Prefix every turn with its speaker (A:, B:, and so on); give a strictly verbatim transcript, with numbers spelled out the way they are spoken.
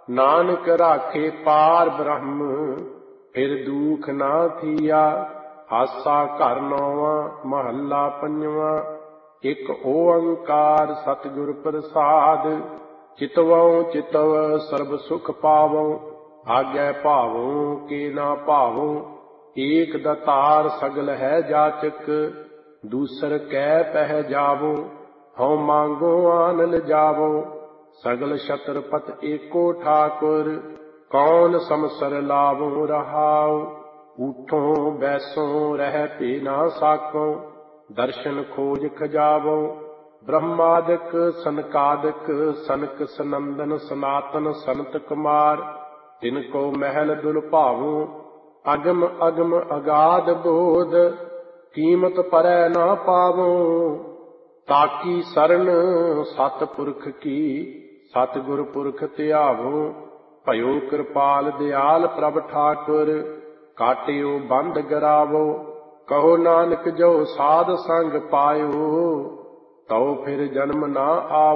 A: ਨਾਨਕ ਰਾਖੇ ਪਾਰ ਬ੍ਰਹਮ, ਫਿਰ ਦੂਖ ਨਾ ਥੀਆ। ਆਸਾ ਘਰ ਨੌਵਾਂ ਮਹੱਲਾ ਪੰਜਵਾਂ। ਇੱਕ ਓੰਕਾਰ ਸਤਿਗੁਰ ਪ੍ਰਸਾਦ, ਚਿਤਵਉ ਚਿਤਵ ਸਰਬ ਸੁਖ ਪਾਵਉ। ਆਗੈ ਭਾਵਉ ਕੇ ਨਾ ਭਾਵਉ, ਏਕ ਦਾਤਾਰ ਸਗਲ ਹੈ ਜਾਚਕ। ਦੂਸਰ ਕੈ ਪਹਿ ਜਾਵਉ, ਹਉ ਮੰਗੋ ਆਨ ਲਜਾਵਉ। ਸਗਲ ਛਤਰਪਤ ਏਕੋ ਠਾਕੁਰ, ਕੌਣ ਸਮਸਰ ਲਾਵਉ ਰਹਾਉ। ਊਠੋਂ ਬੈਸੋਂ ਰਹਿ ਭੇ ਨਾ ਸਾਕਉ, ਦਰਸ਼ਨ ਖੋਜ ਖਜਾਵਉ। ਬ੍ਰਹਮਾਦਿਕ ਸਨਕਾਦਿਕ ਸਨਕ ਸਨੰਦਨ ਸਨਾਤਨ ਸੰਤ ਕੁਮਾਰ, ਤਿਨ ਕੋ ਮਹਿਲ ਦੁਲ ਭਾਵਉ। ਅਗਮ ਅਗਮ ਅਗਾਧ ਬੋਧ, ਕੀਮਤ ਪਰੈ ਨਾ ਪਾਵਉ। ਤਾਕੀ ਸਰਨ ਸਤਿਪੁਰਖ ਕੀ, ਸਤਿਗੁਰ ਪੁਰਖ ਧਿਆਵਉ। ਭਇਓ ਕਿਰਪਾਲ ਦਿਆਲ ਪ੍ਰਭ ਠਾਕੁਰ, ਕਾਟਿਓ ਬੰਧ ਗਰਾਵਉ। ਕਹੋ ਨਾਨਕ ਜੋ ਸਾਧ ਸੰਗ ਪਾਇਓ, ਤਉ ਫਿਰ ਜਨਮ ਨਾ ਆਵ।